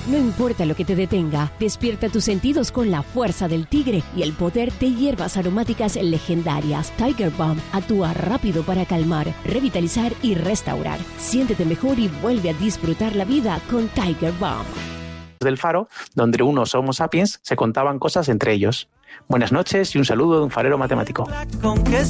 No importa lo que te detenga, despierta tus sentidos con la fuerza del tigre y el poder de hierbas aromáticas legendarias. Tiger Balm actúa rápido para calmar, revitalizar y restaurar. Siéntete mejor y vuelve a disfrutar la vida con Tiger Balm. Del Faro, donde unos Homo sapiens se contaban cosas entre ellos. Buenas noches y un saludo de un farero matemático.